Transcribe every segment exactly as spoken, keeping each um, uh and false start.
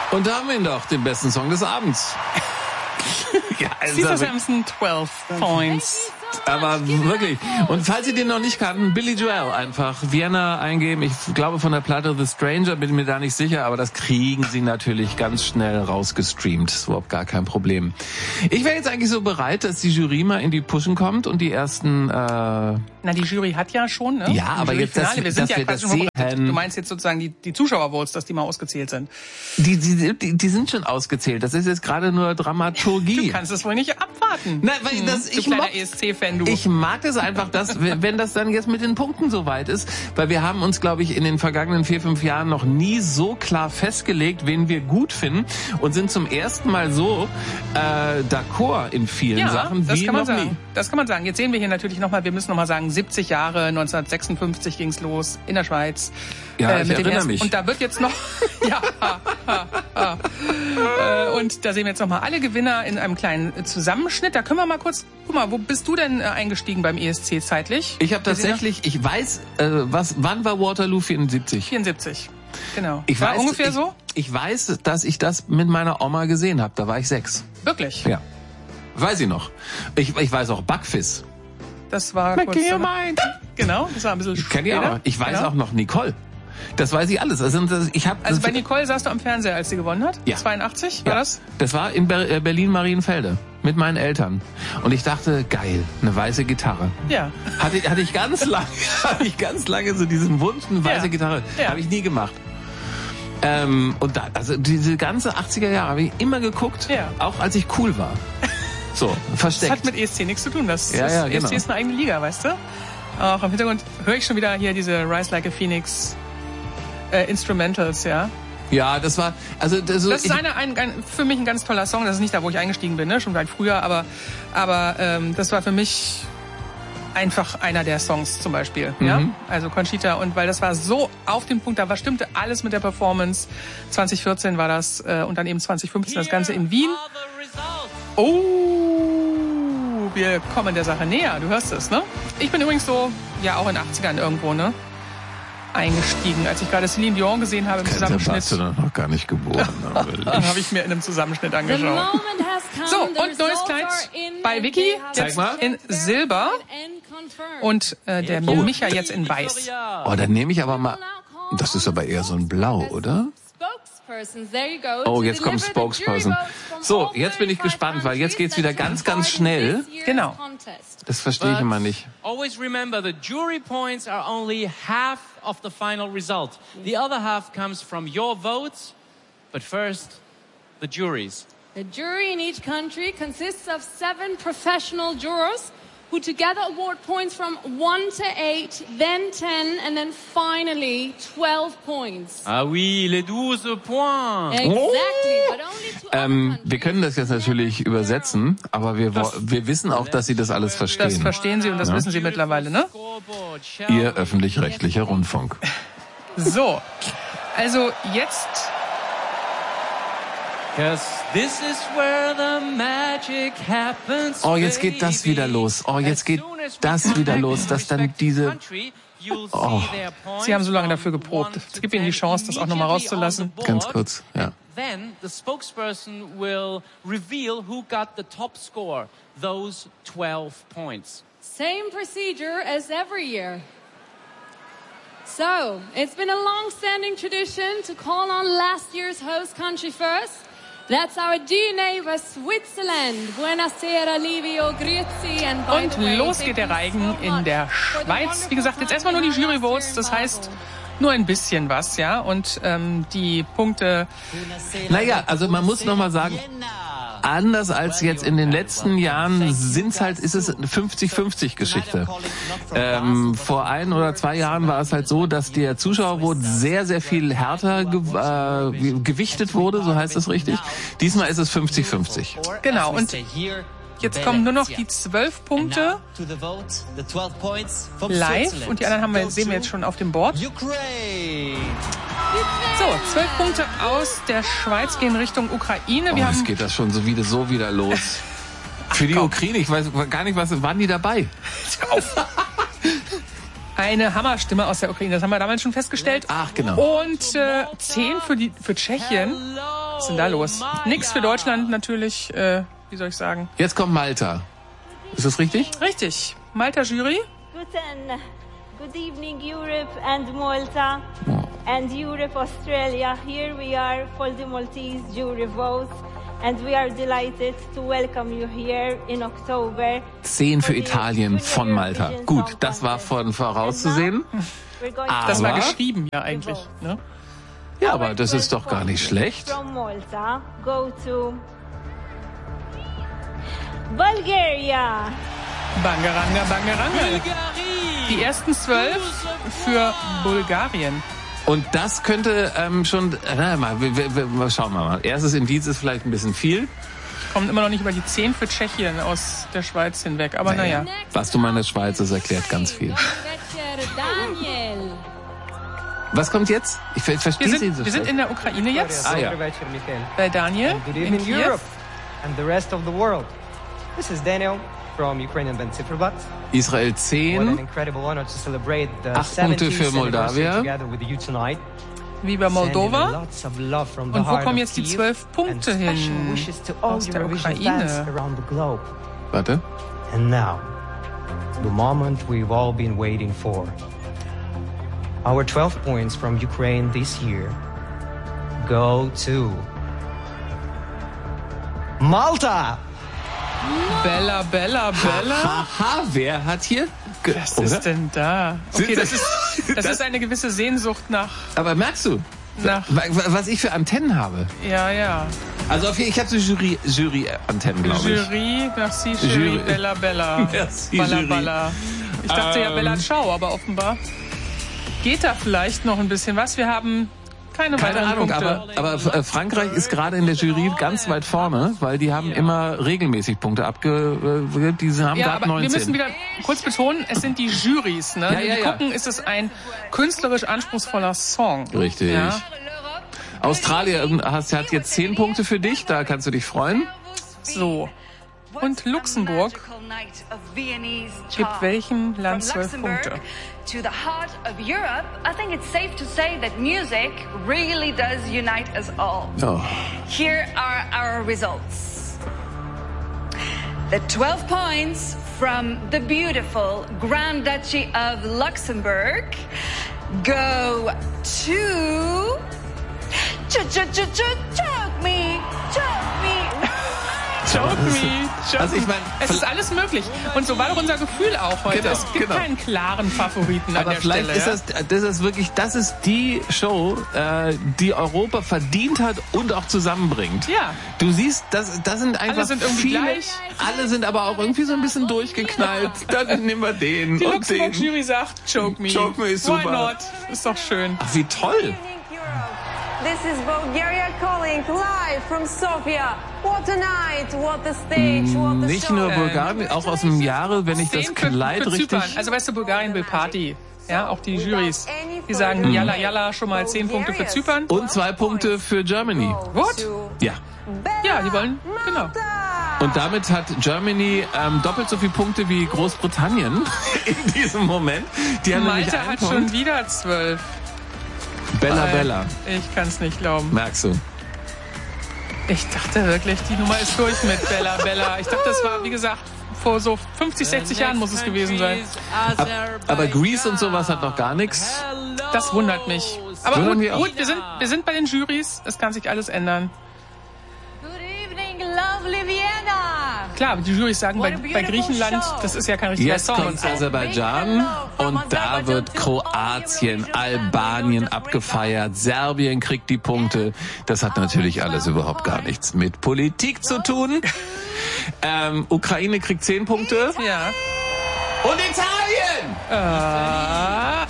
Und da haben wir ihn doch, den besten Song des Abends. Ja, also Caesar Samson, zwölf Points. Aber wirklich. Und falls ihr den noch nicht kannten, Billy Joel einfach Vienna eingeben. Ich glaube von der Platte The Stranger, bin mir da nicht sicher, aber das kriegen sie natürlich ganz schnell rausgestreamt. Ist überhaupt gar kein Problem. Ich wäre jetzt eigentlich so bereit, dass die Jury mal in die Pushen kommt und die ersten... Äh Na, die Jury hat ja schon, ne? Ja, aber jetzt, dass wir, wir sind dass ja wir das sehen. Du meinst jetzt sozusagen die, die Zuschauervotes, dass die mal ausgezählt sind? Die, die, die, die sind schon ausgezählt. Das ist jetzt gerade nur Dramaturgie. Du kannst es wohl nicht abwarten. Nein, weil das, hm, ich mag, E S C-Fan, du. Ich mag es einfach, dass, wenn das dann jetzt mit den Punkten soweit ist, weil wir haben uns, glaube ich, in den vergangenen vier, fünf Jahren noch nie so klar festgelegt, wen wir gut finden und sind zum ersten Mal so äh, d'accord in vielen ja, Sachen das wie kann man noch sagen. nie. Das kann man sagen. Jetzt sehen wir hier natürlich nochmal, wir müssen nochmal sagen, siebzig Jahre, neunzehnhundertsechsundfünfzig ging's los in der Schweiz. Ja, äh, ich mit erinnere ersten, mich. Und da wird jetzt noch, ja, ha, ha, ha. Äh, und da sehen wir jetzt nochmal alle Gewinner in einem kleinen Zusammenschnitt. Da können wir mal kurz, guck mal, wo bist du denn äh, eingestiegen beim E S C zeitlich? Ich habe tatsächlich, ich weiß, äh, was, wann war Waterloo vierundsiebzig? vierundsiebzig, genau. Ich war weiß, ungefähr ich, so? Ich weiß, dass ich das mit meiner Oma gesehen habe. Da war ich sechs. Wirklich? Ja. Weiß ich noch. Ich, ich weiß auch Backfiss. Das war Make kurz... your mind. Genau, das war ein bisschen Kennt ihr auch. Ich weiß genau. auch noch Nicole. Das weiß ich alles. Also, ich hab, also bei Nicole saß du am Fernseher, als sie gewonnen hat? Ja. zweiundachtzig war ja. das? Das war in Ber- Berlin-Marienfelde mit meinen Eltern. Und ich dachte, geil, eine weiße Gitarre. Ja. Hatte, hatte ich ganz lange, hatte ich ganz lange so diesen Wunsch, eine weiße ja. Gitarre. Ja. Habe ich nie gemacht. Ähm, und da, also diese ganze achtziger Jahre habe ich immer geguckt, ja. auch als ich cool war. So, versteckt. Das hat mit E S C nichts zu tun. Das ja, ist, ja, E S C genau. ist eine eigene Liga, weißt du? Auch im Hintergrund höre ich schon wieder hier diese Rise Like a Phoenix äh, Instrumentals, ja. Ja, das war, also das, das ist ich, eine, ein, ein, für mich ein ganz toller Song. Das ist nicht da, wo ich eingestiegen bin, ne? Schon weit früher, aber, aber ähm, das war für mich einfach einer der Songs zum Beispiel, mhm. ja. Also Conchita, und weil das war so auf den Punkt, da war, stimmte alles mit der Performance. zwanzig vierzehn war das äh, und dann eben zwanzig fünfzehn das Ganze in Wien. Oh, wir kommen der Sache näher. Du hörst es, ne? Ich bin übrigens so, ja auch in den achtzigern irgendwo, ne? Eingestiegen, als ich gerade Celine Dion gesehen habe im Kennt Zusammenschnitt. Warst du doch noch gar nicht geboren. Dann habe ich mir in einem Zusammenschnitt angeschaut. So, und neues Kleid bei Vicky, jetzt in Silber und äh, der oh. Micha jetzt in Weiß. Oh, dann nehme ich aber mal, das ist aber eher so ein Blau, oder? Oh, jetzt kommt Spokesperson. So, jetzt bin ich gespannt, weil jetzt geht's wieder ganz, ganz schnell. Genau. Das verstehe ich immer nicht. Always remember, the jury points are only half of the final result. The other half comes from your votes, but first, the juries. The jury in each country consists of seven professional jurors who together award points from one to eight, then ten, and then finally twelve points. Ah oui, les douze points. Exactly, but only two Ähm, wir können das jetzt natürlich übersetzen, aber wir, Das- wir wissen auch, dass Sie das alles Das verstehen. verstehen Sie und das Ja. wissen Sie mittlerweile, ne? Ihr öffentlich-rechtlicher Rundfunk. So, also jetzt... 'Cause this is where the magic happens. Oh, jetzt geht das wieder los. Oh, jetzt geht das wieder los, dass dann diese... Oh. Sie haben so lange dafür geprobt. Es gibt Ihnen die Chance, das auch nochmal rauszulassen. Ganz kurz, ja. Then the spokesperson will reveal who got the top score, those twelve points. Same procedure as every year. So, it's been a long-standing tradition to call on last year's host country first. That's our dear neighbor Switzerland. Buonasera, Livio, grüezi. And by Und the way, los thank geht der you Reigen so in much der for the Schweiz. Wie gesagt, jetzt erstmal nur die Juryvotes, das heißt nur ein bisschen was, ja. Und ähm, die Punkte... Naja, also man muss nochmal sagen, anders als jetzt in den letzten Jahren sind's halt, ist es eine fünfzig fünfzig Geschichte. Ähm, vor ein oder zwei Jahren war es halt so, dass der Zuschauervote sehr, sehr viel härter ge äh, gewichtet wurde, so heißt das richtig. Diesmal ist es fünfzig fünfzig. Genau, und jetzt kommen nur noch die zwölf Punkte live und die anderen haben wir, sehen wir jetzt schon auf dem Board. So, zwölf Punkte aus der Schweiz gehen Richtung Ukraine. Oh, Wir jetzt haben geht das schon so wieder, so wieder los. Für die komm. Ukraine, ich weiß gar nicht, was waren die dabei? Eine Hammerstimme aus der Ukraine, das haben wir damals schon festgestellt. Ach, genau. Und äh, zehn für, die, für Tschechien. Was ist denn da los? Nix für Deutschland natürlich, äh, wie soll ich sagen? Jetzt kommt Malta. Ist das richtig? Richtig. Malta Jury. Guten, good evening Europe and Malta and Europe, Australia. Here we are for the Maltese jury votes and we are delighted to welcome you here in October. Zehn für Italien von Malta. Gut, das war von vorauszusehen. Das war Aber- geschrieben ja eigentlich. Ne? Ja, aber das ist doch gar nicht schlecht. From Malta, go to Bulgaria. Bangaranga, Bangaranga. Die ersten zwölf für Bulgarien. Und das könnte ähm, schon, na mal, wir, wir, wir, schauen wir mal. Erstes Indiz ist vielleicht ein bisschen viel. Kommt immer noch nicht über die zehn für Tschechien aus der Schweiz hinweg. Aber naja. Was du mal in der Schweiz, das erklärt ganz viel. Daniel. Was kommt jetzt? Ich ver- Wir verstehe Sie sind, so wir sind schlecht. in der Ukraine jetzt. Ah ja. Bei Daniel Good in evening, Kiew. Europe and the rest of the world. This is Daniel from Ukrainian band Cifrvat. Israel What an zehn. incredible honor to celebrate the Acht Punkte für seventieth anniversary Moldawia. together with you tonight. Viva Sending Moldova. lots of love from the Und wo heart kommen of jetzt die Kyiv zwölf Punkte and hin special wishes to all aus der Eurovision Ukraine? fans around the globe. Warte. And now, the moment we've all been waiting for. Our twelve points from Ukraine this year go to Malta. Bella, Bella, Bella. Haha, wer hat hier? Ge- Was oder? ist denn da? Okay, das ist, das ist eine gewisse Sehnsucht nach, Aber merkst du, nach, wa- wa- was ich für Antennen habe? ja, ja. Also auf jeden, ich habe so Jury, Jury-Antennen, glaube ich. Jury, merci, Jury. Jury, Bella, Bella. Merci, Balla, Jury. Balla. Ich dachte ja Ähm. Bella Ciao, aber offenbar geht da vielleicht noch ein bisschen was. Wir haben keine, Keine weiteren Ahnung, Punkte. aber, aber äh, Frankreich ist gerade in der Jury ganz weit vorne, weil die haben immer regelmäßig Punkte abge... äh, Die haben Ja, gerade aber wir müssen neunzehn. wieder kurz betonen, es sind die Jurys. Ne? Ja, ja, wir ja. gucken, ist es ein künstlerisch anspruchsvoller Song. Richtig. Ja? Australien hast, hat jetzt zehn Punkte für dich, da kannst du dich freuen. So. Und Luxemburg gibt welchem Land zwölf Punkte? To the heart of Europe, I think it's safe to say that music really does unite us all. Oh. Here are our results. The twelve points from the beautiful Grand Duchy of Luxembourg go to Choke Me, Choke Me. Choke me, choke Also ich meine, Es ist alles möglich. Und so war doch unser Gefühl auch heute. Genau, es gibt genau. keinen klaren Favoriten an aber der vielleicht Stelle. ist ja? das, das ist wirklich, das ist die Show, äh, die Europa verdient hat und auch zusammenbringt. Ja. Du siehst, das, das sind einfach Alle sind irgendwie viele, gleich. alle sind aber auch irgendwie so ein bisschen durchgeknallt. Dann nehmen wir den Die und den. Luxemburg-Jury sagt, choke me. Choke me ist Why super. not? Ist doch schön. Ach, wie toll. This is Bulgaria calling live from Sofia. What a night, what a stage, what a Nicht show. nur Bulgarien, auch aus dem Jahre, wenn ich das Zehn für, Kleid für richtig... Zypern. Also weißt du, Bulgarien will Party. Ja, auch die Jurys. Die sagen, yalla, yalla, schon mal zehn Punkte für Zypern. Und zwei Punkte für Germany. What? Ja. Ja, die wollen, genau. Und damit hat Germany ähm, doppelt so viele Punkte wie Großbritannien in diesem Moment. Die haben nämlich Malta einen hat schon Punkt. wieder zwölf. Bella Äh, Bella, Ich kann's nicht glauben. merkst du. Ich dachte wirklich, die Nummer ist durch mit Bella Bella. Ich dachte, das war, wie gesagt, vor so fünfzig, sechzig Jahren muss es gewesen sein. Ab, aber Greece und sowas hat noch gar nichts. Das wundert mich. Aber Wundern gut, wir auch. gut wir, sind, wir sind bei den Jurys. Es kann sich alles ändern. Good evening, lovely Vienna. Klar, die Jurys sagen, bei, bei Griechenland, das ist ja kein richtiger Jetzt Song. kommt Und so. Aserbaidschan und da wird Kroatien, Albanien abgefeiert, Serbien kriegt die Punkte. Das hat natürlich alles überhaupt gar nichts mit Politik zu tun. Ähm, Ukraine kriegt zehn Punkte Ja. und Italien! Ah,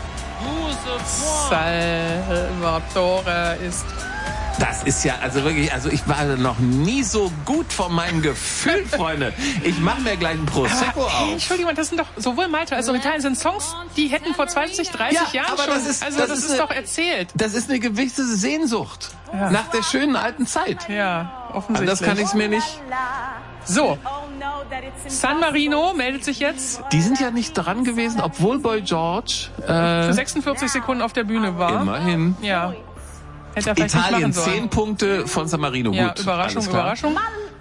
Salvatore ist... Das ist ja, also wirklich, also ich war noch nie so gut von meinem Gefühl, Freunde. Ich mache mir gleich ein Prosecco Aber, hey, auf. Entschuldigung, das sind doch sowohl Malta als auch Italien sind Songs, die hätten vor zwanzig, dreißig Ja, Jahren aber schon... das ist- also das das, ist ist, eine- doch erzählt. Das ist eine gewisse Sehnsucht nach der schönen alten Zeit. Ja, An offensichtlich. das kann ich es mir nicht... So, San Marino meldet sich jetzt. Die sind ja nicht dran gewesen, obwohl Boy George äh, für sechsundvierzig Sekunden auf der Bühne war. Immerhin. Ja. Hätte er vielleicht Italien, nicht machen sollen. zehn Punkte von San Marino. Ja, Gut, Überraschung, alles klar. Überraschung.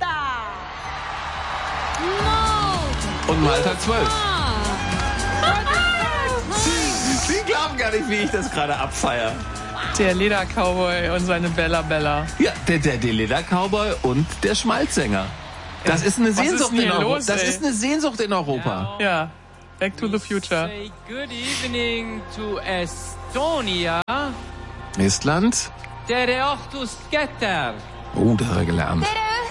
Und Malta zwölf. Sie glauben gar nicht, wie ich das gerade abfeier. Der Leder-Cowboy und seine Bella Bella. Ja, der, der, der Leder-Cowboy und der Schmalzsänger. Das ist eine Was ist Sehnsucht denn in hier Europa. los, Das ey? ist eine Sehnsucht in Europa. Ja, Back to the Future. Say good evening to Estonia. Estland. Tere ohtus Keter. Oh, da hat er gelernt.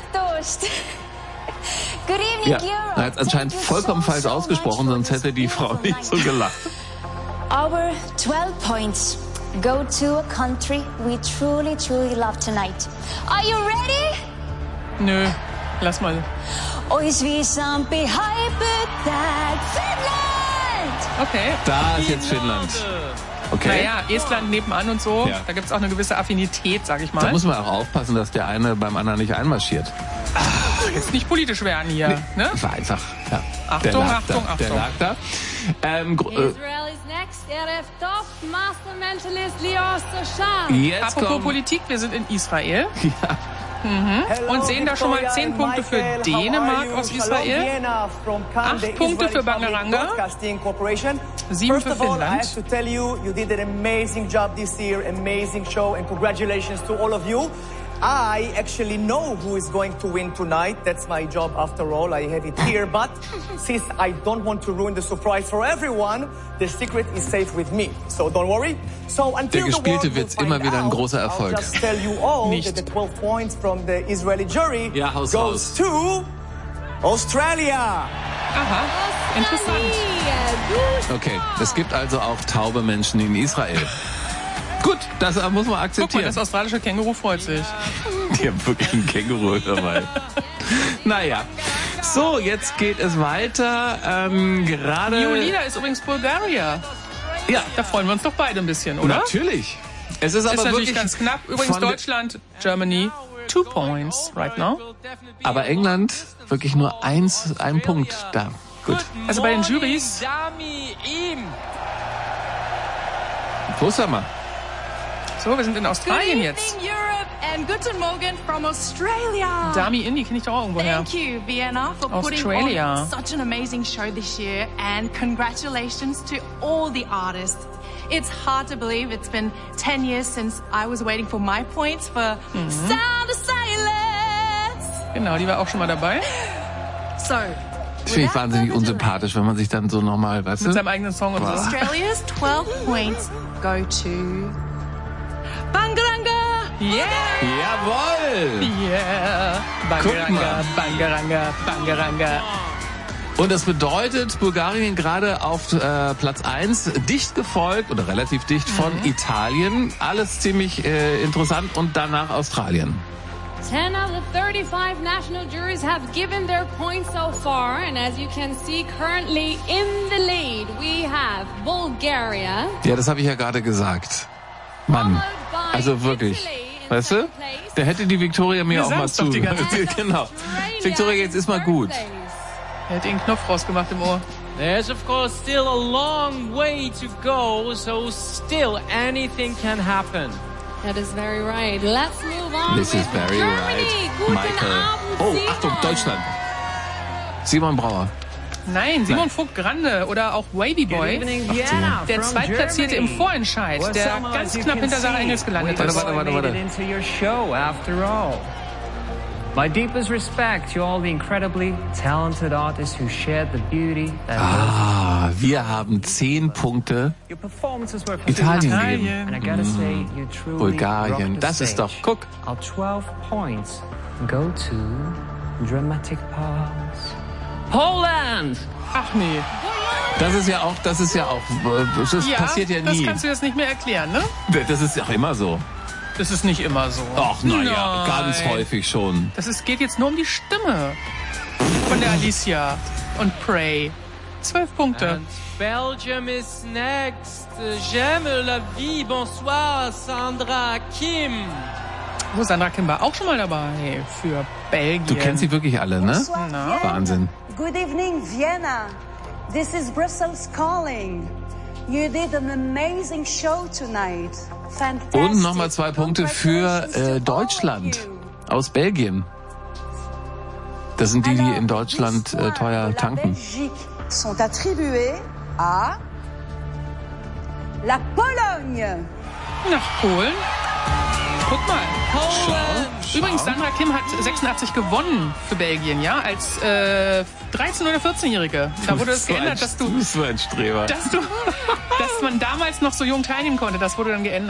Good evening, Ja, Europe. er hat anscheinend Thank you vollkommen so, falsch so ausgesprochen, much sonst for hätte die this Frau beautiful nicht so night. gelacht. Our twelve points go to a country we truly, truly love tonight. Are you ready? Nö, lass mal. Ois vi sampi hypetag Finnland! Okay. Da ist jetzt Finnland. Okay. Naja, Estland nebenan und so. Ja. Da gibt's auch eine gewisse Affinität, sag ich mal. Da muss man auch aufpassen, dass der eine beim anderen nicht einmarschiert. Jetzt nicht politisch werden hier. Ne? Das war einfach. Ja. Achtung, der lag Achtung, da. Der Achtung. lag da. Ähm, gr- äh, Israel is next. R F Top Master Mentalist Lior Soshan. jetzt Apropos kommt. Politik, wir sind in Israel Ja. und sehen da schon mal zehn Punkte für Dänemark aus Israel, acht Punkte für Bangaranga, sieben für First of all, I Finnland. have to tell you, you did an amazing job this year, amazing show, and congratulations to all of you. I actually know who is going to win tonight. That's my job after all. I have it here. But since I don't want to ruin the surprise for everyone, the secret is safe with me. So don't worry. So until Der gespielte the world Witz, will immer find wieder ein out, großer Erfolg. I'll just tell you all Nicht. that the twelve points from the Israeli jury Ja, haus goes raus. to Australia. Aha, interessant. Okay, es gibt also auch taube Menschen in Israel. Gut, das muss man Guck mal, akzeptieren. das australische Känguru freut sich. Die haben wirklich einen Känguru dabei. Naja. So, jetzt geht es weiter. Ähm, gerade. Julina ist übrigens Bulgaria. Ja, Da freuen wir uns doch beide ein bisschen, oder? natürlich. Es ist aber Ist natürlich wirklich ganz knapp. Übrigens von der- Deutschland, Germany, two points right now. Aber England wirklich nur eins, ein Punkt da. Gut. Also bei den Jurys. Dami im. Prost einmal. So, wir sind in Australien jetzt. Europe, and guten Morgen from Australia. Dami Indie kenne ich doch auch irgendwo her. Thank you, Vienna, for Australia. putting on such an amazing show this year, and congratulations to all the artists. It's hard to believe it's been ten years since I was waiting for my points for Sound of Silence. Genau, die war auch schon mal dabei. So, Das finde ich without wahnsinnig further unsympathisch, wenn man sich dann so nochmal, weißt Mit du? seinem eigenen Song und so. Australia's twelve points go to Bangaranga. Yeah! Jawohl! Yeah! Guck Bangaranga, mal. Bangaranga, Bangaranga. Und das bedeutet, Bulgarien gerade auf äh, Platz eins, dicht gefolgt, oder relativ dicht von Mhm. Italien. Alles ziemlich äh, interessant. Und danach Australien. ten of the thirty-five national juries have given their points so far, and as you can see, currently in the lead, we have Bulgaria. Ja, das habe ich ja gerade gesagt. Mann, followed by also wirklich. Italy in Weißt du? second place. Da hätte die Victoria mir Wir auch mal sagen's doch zu. die ganze Zeit. Genau. Australia Victoria, jetzt in ist mal third gut. place. Er hat den Knopf rausgemacht im Ohr. There's of course still a long way to go, so still anything can happen. That is very right. Let's move on This is with very Germany. right, Guten Michael. Abend, Oh, Simon. Achtung, Deutschland. Simon Brauer. Nein, Simon Vogt Grande oder auch Wavy Boy. Der Zweitplatzierte im Vorentscheid, der ganz knapp hinter Sarah Engels gelandet Warte, ist. warte, warte, warte. Into your show after all. My deepest respect to all the incredibly talented artists who shared the beauty that Ah, wir haben zehn Punkte your performances were Italien fantastic. gegeben. And I gotta say, you truly Bulgarien, rocked the das ist doch, stage. guck. Our twelve points go to dramatic pause. Poland! Ach nee. Das ist ja auch, das ist ja auch, äh, das Ja, passiert ja das nie. kannst du jetzt nicht mehr erklären, ne? Das ist ja auch immer so. Das ist nicht immer so. Ach, naja, Nein. ganz häufig schon. Das ist, geht jetzt nur um die Stimme von der Alicia und Prey. Zwölf Punkte. And Belgium is next. J'aime la vie. Bonsoir, Sandra Kim. Oh, Sandra Kim war auch schon mal dabei für Belgien. Du kennst sie wirklich alle, ne? Na? Wahnsinn. Good evening, Vienna. This is Brussels calling. You did an amazing show tonight. Fantastic. Und nochmal zwei Punkte für äh, Deutschland aus Belgien. Das sind die, die in Deutschland äh, teuer tanken. Sont attribués à la Pologne. Nach Polen. Guck mal. Schau, schau. Übrigens, Sandra Kim hat sechsundachtzig gewonnen für Belgien, ja, als äh, dreizehn- oder vierzehnjährige. Da wurde das geändert, dass du, du bist so ein Streber. dass du, dass man damals noch so jung teilnehmen konnte. Das wurde dann geändert.